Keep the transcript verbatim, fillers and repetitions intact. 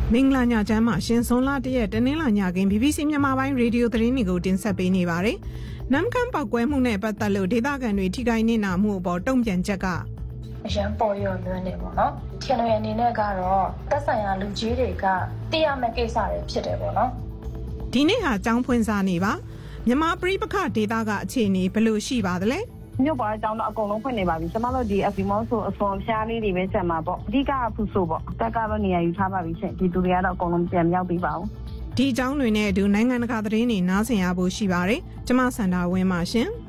မင်္ဂလာညချမ်းမှာရှင်စွန်လာတရက်တနင်္လာညခင်း ဘီဘီစီ မြန်မာပိုင်းရေဒီယိုသတင်းတွေကိုတင်ဆက်ပေးနေပါတယ်။နမ်ကန်ပောက်ကွဲမှုနဲ့ပတ်သက်လို့ဒေသခံတွေထိခိုက်နေတာမှုအပေါ်တုံ့ပြန်ချက်ကအရန်ပေါ်ရော်လွန်းနေပေါ့နော်။ထင်လို့ရအနေနဲ့ကတော့သက်ဆိုင်ရာလူကြီးတွေကသိရမယ့်ကိစ္စတွေဖြစ်တယ်ပေါ့နော်။ဒီနေ့ဟာကျောင်းဖွင့်စားနေပါ။မြန်မာပြည်ပခဒေသကအခြေအနေဘယ်လိုရှိပါသလဲ။မြို့ပေါ်အကြောင်းတော့အကုန်လုံးဖွင့်နေပါပြီ။ကျမတို့ဒီအဖီမောဆိုအစွန်ဖျားလေးတွေပဲဆက်မှာပေါ့။အဓိကဖူဆိုပေါ့။တက်ကတော့နေရာယူထားပါပြီရှင်။ဒီသူတွေကတော့အကုန်လုံးပြန်မြောက်ပြီးပါဦး။ဒီအကြောင်းတွေနဲ့အတူနိုင်ငံတကာသတင်းတွေနားဆင်ရဖို့ရှိပါတယ်။ကျမစန္ဒာဝင်းပါရှင်။